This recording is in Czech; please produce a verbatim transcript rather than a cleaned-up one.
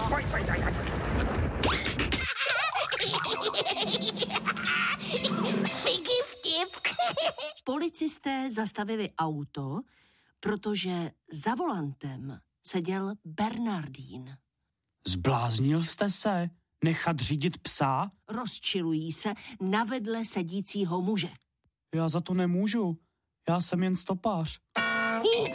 Piggy vtip. Policisté zastavili auto, protože za volantem seděl Bernardín. Zbláznil jste se? Nechat řídit psa? Rozčilují se na vedle sedícího muže. Já za to nemůžu. Já jsem jen stopář.